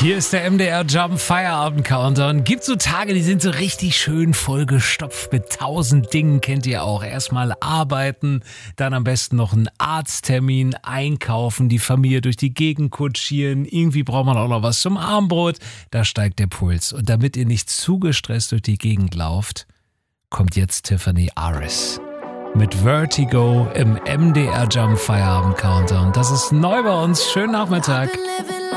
Hier ist der MDR Jump Feierabend Countdown. Gibt so Tage, die sind so richtig schön vollgestopft mit 1000 Dingen, kennt ihr auch. Erstmal arbeiten, dann am besten noch einen Arzttermin, einkaufen, die Familie durch die Gegend kutschieren. Irgendwie braucht man auch noch was zum Abendbrot. Da steigt der Puls. Und damit ihr nicht zu gestresst durch die Gegend lauft, kommt jetzt Tiffany Aris mit Vertigo im MDR Jump Feierabend Countdown. Das ist neu bei uns. Schönen Nachmittag.